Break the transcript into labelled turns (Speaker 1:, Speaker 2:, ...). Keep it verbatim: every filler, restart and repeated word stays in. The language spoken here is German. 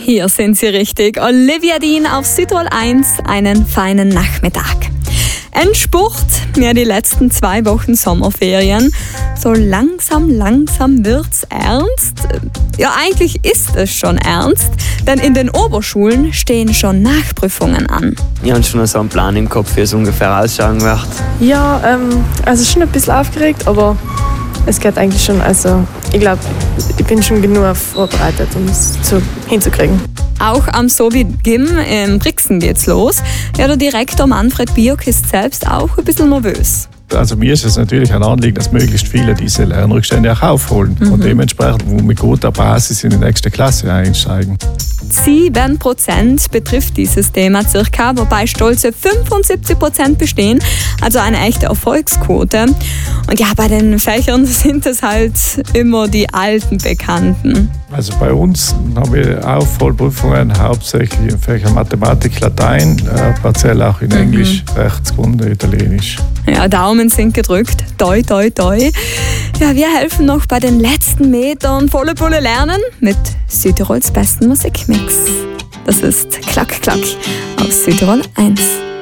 Speaker 1: Hier sind Sie richtig. Olivia Dean auf Südtirol eins. Einen feinen Nachmittag. Endspurt, ja, die letzten zwei Wochen Sommerferien. So langsam, langsam wird's ernst. Ja, eigentlich ist es schon ernst, denn in den Oberschulen stehen schon Nachprüfungen an.
Speaker 2: Ich habe schon so einen Plan im Kopf, wie es ungefähr ausschauen wird.
Speaker 3: Ja, ähm, also schon ein bisschen aufgeregt, aber es geht eigentlich schon. Also ich glaube, ich bin schon genug vorbereitet, um es zu, hinzukriegen.
Speaker 1: Auch am Sobi Gym in Brixen geht's los. Ja, der Direktor Manfred Biok ist selbst auch ein bisschen nervös.
Speaker 4: Also mir ist es natürlich ein Anliegen, dass möglichst viele diese Lernrückstände auch aufholen mhm. und dementsprechend mit guter Basis in die nächste Klasse einsteigen.
Speaker 1: sieben Prozent betrifft dieses Thema circa, wobei stolze fünfundsiebzig Prozent bestehen, also eine echte Erfolgsquote. Und ja, bei den Fächern sind es halt immer die alten Bekannten.
Speaker 4: Also bei uns haben wir Aufholprüfungen hauptsächlich in Fächern Mathematik, Latein, äh, partiell auch in Englisch, mhm. Rechtskunde, Italienisch.
Speaker 1: Ja, Daumen sind gedrückt. Toi, toi, toi. Ja, wir helfen noch bei den letzten Metern volle Pulle lernen mit Südtirols besten Musikmix. Das ist Klack, Klack auf Südtirol eins.